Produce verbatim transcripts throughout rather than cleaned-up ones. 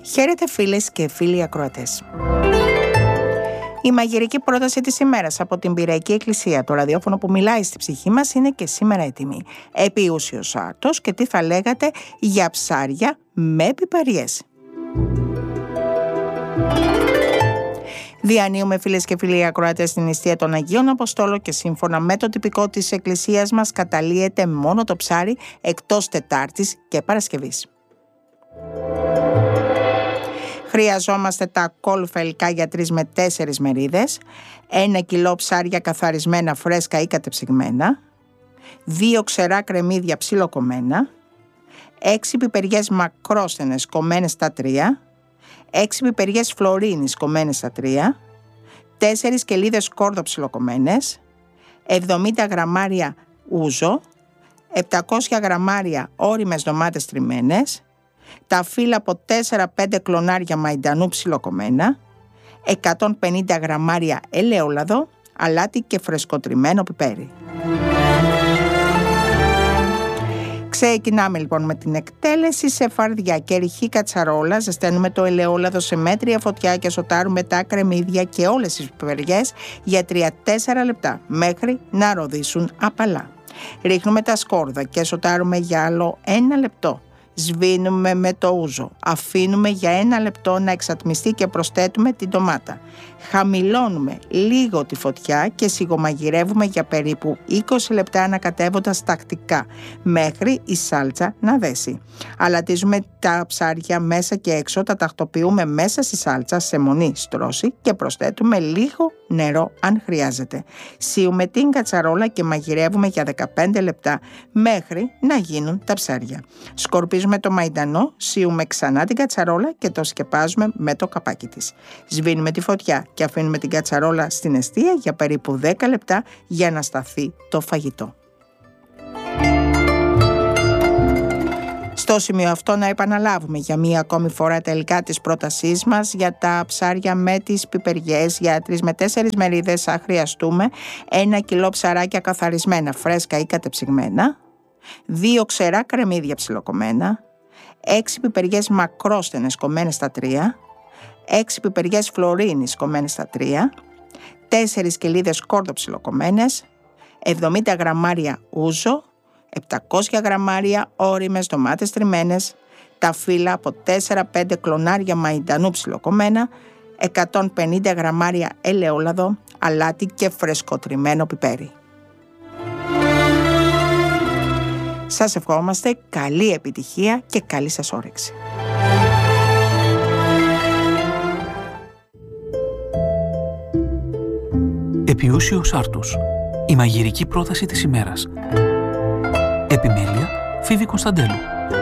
Χαίρετε φίλες και φίλοι ακροατές. Η μαγειρική πρόταση της ημέρας από την Πειραϊκή Εκκλησία, το ραδιόφωνο που μιλάει στη ψυχή μας, είναι και σήμερα έτοιμη. Επίουσιος άρτος και τι θα λέγατε για ψάρια με πιπαριές. Διανύουμε φίλες και φίλοι ακροατές στην νηστεία των Αγίων Αποστόλων και σύμφωνα με το τυπικό της Εκκλησίας μας καταλύεται μόνο το ψάρι εκτός Τετάρτης και Παρασκευής. Χρειαζόμαστε τα ακόλουθα υλικά για τρεις με τέσσερις μερίδες, ένα κιλό ψάρια καθαρισμένα φρέσκα ή κατεψυγμένα, δύο ξερά κρεμμύδια ψιλοκομμένα, έξι πιπεριές μακρόστενες κομμένες στα τρία, έξι πιπεριές φλωρίνης κομμένες στα τρία, τέσσερις σκελίδες κόρδο ψιλοκομμένες, εβδομήντα γραμμάρια ούζο, επτακόσια γραμμάρια ώριμες ντομάτες τριμμένες, τα φύλλα από τέσσερα πέντε κλονάρια μαϊντανού ψιλοκομμένα, εκατόν πενήντα γραμμάρια ελαιόλαδο, αλάτι και φρεσκοτριμμένο πιπέρι. Ξεκινάμε λοιπόν με την εκτέλεση. Σε φαρδιά και ρηχή κατσαρόλα ζεσταίνουμε το ελαιόλαδο σε μέτρια φωτιά και σοτάρουμε τα κρεμμύδια και όλες τις πιπεριές για τρία με τέσσερα λεπτά μέχρι να ροδίσουν απαλά. Ρίχνουμε τα σκόρδα και σοτάρουμε για άλλο ένα λεπτό. Σβήνουμε με το ούζο. Αφήνουμε για ένα λεπτό να εξατμιστεί και προσθέτουμε την ντομάτα. Χαμηλώνουμε λίγο τη φωτιά και σιγομαγειρεύουμε για περίπου είκοσι λεπτά ανακατεύοντας τακτικά μέχρι η σάλτσα να δέσει. Αλατίζουμε τα ψάρια μέσα και έξω, τα τακτοποιούμε μέσα στη σάλτσα σε μονή στρώση και προσθέτουμε λίγο νερό αν χρειάζεται. Σύουμε την κατσαρόλα και μαγειρεύουμε για δεκαπέντε λεπτά μέχρι να γίνουν τα ψάρια. Σκορπίζουμε το μαϊντανό, σύουμε ξανά την κατσαρόλα και το σκεπάζουμε με το καπάκι της. Σβήνουμε τη φωτιά και αφήνουμε την κατσαρόλα στην εστία για περίπου δέκα λεπτά για να σταθεί το φαγητό. Στο σημείο αυτό να επαναλάβουμε για μία ακόμη φορά τα υλικά της πρότασής μας για τα ψάρια με τις πιπεριές. Για τρεις με τέσσερις μερίδες θα χρειαστούμε ένα κιλό ψαράκια καθαρισμένα φρέσκα ή κατεψυγμένα, δύο ξερά κρεμμύδια ψιλοκομμένα, έξι πιπεριές μακρόστενες κομμένες στα τρία, έξι πιπεριές φλωρίνης κομμένες στα τρία, τέσσερις σκελίδες κόρδο ψιλοκομμένες, εβδομήντα γραμμάρια ούζο, επτακόσια γραμμάρια ώριμες ντομάτες τριμμένες, τα φύλλα από τέσσερα πέντε κλονάρια μαϊντανού ψιλοκομμένα, εκατόν πενήντα γραμμάρια ελαιόλαδο, αλάτι και φρεσκοτριμμένο πιπέρι. Σας ευχόμαστε καλή επιτυχία και καλή σας όρεξη. Επιούσιος άρτος. Η μαγειρική πρόταση της ημέρας. Επιμέλεια Φίβη Κωνσταντέλου.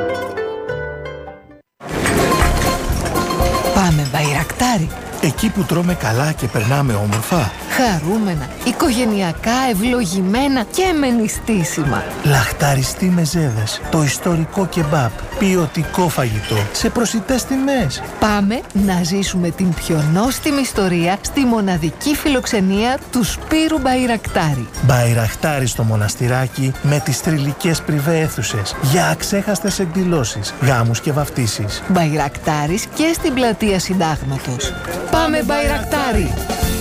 Πάμε Μπαϊρακτάρι. Εκεί που τρώμε καλά και περνάμε όμορφα. Χαρούμενα, οικογενειακά, ευλογημένα και με νηστίσιμα. Λαχταριστή μεζέδες, το ιστορικό κεμπάπ, ποιοτικό φαγητό, σε προσιτές τιμές. Πάμε να ζήσουμε την πιο νόστιμη ιστορία στη μοναδική φιλοξενία του Σπύρου Μπαϊρακτάρι. Μπαϊρακτάρι στο μοναστηράκι με τις θρυλικές πριβέ αίθουσες για αξέχαστες εκδηλώσεις, γάμους και βαφτίσεις. Μπαϊρακτάρις και στην πλατεία Συντάγματος. Πάμε Μπαϊρακτάρι!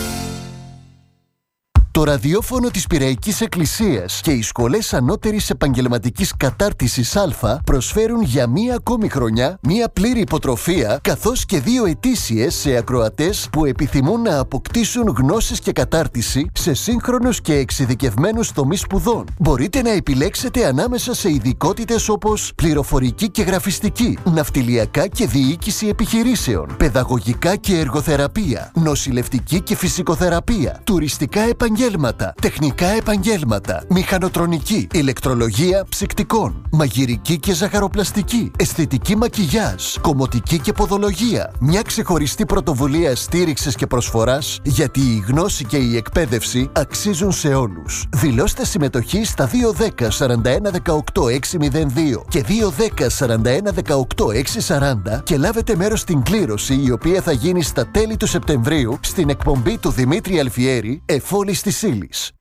Το ραδιόφωνο της Πειραϊκής Εκκλησίας και οι σχολές ανώτερης επαγγελματικής κατάρτισης Α προσφέρουν για μία ακόμη χρονιά μία πλήρη υποτροφία καθώς και δύο ετήσιες σε ακροατές που επιθυμούν να αποκτήσουν γνώσεις και κατάρτιση σε σύγχρονους και εξειδικευμένους τομείς σπουδών. Μπορείτε να επιλέξετε ανάμεσα σε ειδικότητες όπως πληροφορική και γραφιστική, ναυτιλιακά και διοίκηση επιχειρήσεων, παιδαγωγικά και εργοθεραπεία, νοσηλευτική και φυσικοθεραπεία, τουριστικά επαγγέλματα, τεχνικά επαγγέλματα, μηχανοτρονική, ηλεκτρολογία ψυκτικών, μαγειρική και ζαχαροπλαστική, αισθητική μακιγιάζ, κομμωτική και ποδολογία. Μια ξεχωριστή πρωτοβουλία στήριξης και προσφοράς, γιατί η γνώση και η εκπαίδευση αξίζουν σε όλους. Δηλώστε συμμετοχή στα δύο δέκα σαράντα ένα δεκαοκτώ εξακόσια δύο και δύο δέκα σαράντα ένα δεκαοκτώ εξακόσια σαράντα και λάβετε μέρος στην κλήρωση, η οποία θα γίνει στα τέλη του Σεπτεμβρίου στην εκπομπή του Δημήτρη Αλφιέρη, Εφόλης της Ύλης.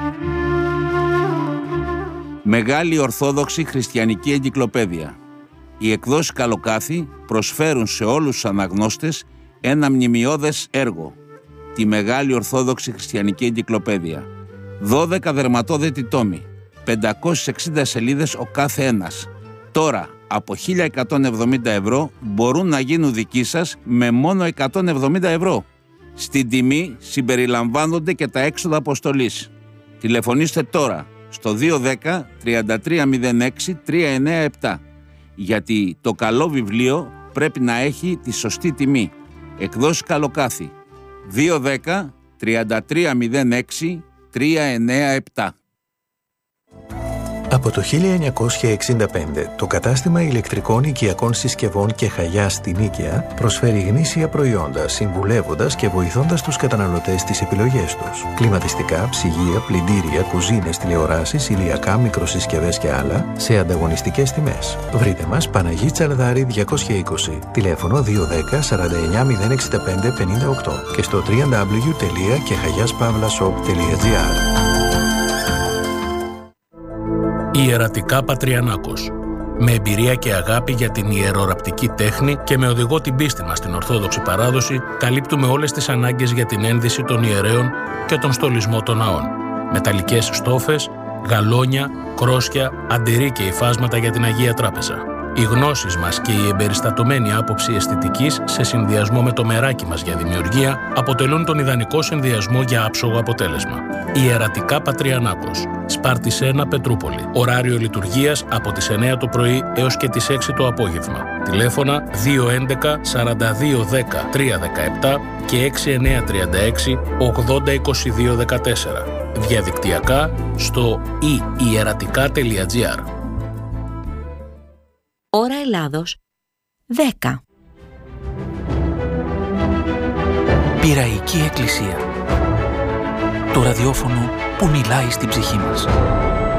Μεγάλη Ορθόδοξη Χριστιανική Εγκυκλοπαίδεια. Οι εκδόσεις Καλοκάθι προσφέρουν σε όλους τους αναγνώστες ένα μνημιώδες έργο, τη Μεγάλη Ορθόδοξη Χριστιανική Εγκυκλοπαίδεια. δώδεκα δερματόδετοι τόμοι, πεντακόσιες εξήντα σελίδες ο κάθε ένας. Τώρα, από χίλια εκατόν εβδομήντα ευρώ μπορούν να γίνουν δικοί σας με μόνο εκατόν εβδομήντα ευρώ. Στην τιμή συμπεριλαμβάνονται και τα έξοδα αποστολής. Τηλεφωνήστε τώρα στο δύο ένα μηδέν τρία τρία μηδέν έξι τρία εννέα επτά, γιατί το καλό βιβλίο πρέπει να έχει τη σωστή τιμή. Εκδόσεις Καλοκάθι δύο ένα μηδέν τρία τρία μηδέν έξι τρία εννέα επτά. Από το χίλια εννιακόσια εξήντα πέντε, το κατάστημα ηλεκτρικών οικιακών συσκευών και Χαγιάς στην Νίκαια προσφέρει γνήσια προϊόντα, συμβουλεύοντας και βοηθώντας τους καταναλωτές στις επιλογές τους. Κλιματιστικά, ψυγεία, πλυντήρια, κουζίνες, τηλεοράσεις, ηλιακά, μικροσυσκευές και άλλα σε ανταγωνιστικές τιμές. Βρείτε μας Παναγί Τσαρδάρη διακόσια είκοσι, τηλέφωνο δύο ένα μηδέν σαράντα εννέα μηδέν εξήντα πέντε πενήντα οκτώ και στο double-u double-u double-u τελεία κεχαγιάς παύλα shop τελεία τζι άρ. Ιερατικά Πατριανάκος. Με εμπειρία και αγάπη για την ιεροραπτική τέχνη και με οδηγό την πίστη μας στην Ορθόδοξη παράδοση, καλύπτουμε όλες τις ανάγκες για την ένδυση των ιερέων και τον στολισμό των ναών. Μεταλλικές στόφες, γαλόνια, κρόσια, αντιρρή και υφάσματα για την Αγία Τράπεζα. Οι γνώσεις μας και η εμπεριστατωμένη άποψη αισθητικής σε συνδυασμό με το μεράκι μας για δημιουργία αποτελούν τον ιδανικό συνδυασμό για άψογο αποτέλεσμα. Ιερατικά Πατριανάκος. Σπάρτης ένα, Πετρούπολη. Ωράριο λειτουργίας από τις εννέα το πρωί έως και τις έξι το απόγευμα. Τηλέφωνα δύο ένα ένα σαράντα δύο δέκα τρία δεκαεπτά και έξι εννέα τρία έξι ογδόντα είκοσι δύο δεκατέσσερα. Διαδικτυακά στο i ιερατικά τελεία τζι άρ. Ώρα Ελλάδος δέκα. Πειραϊκή Εκκλησία. Το ραδιόφωνο που μιλάει στην ψυχή μας.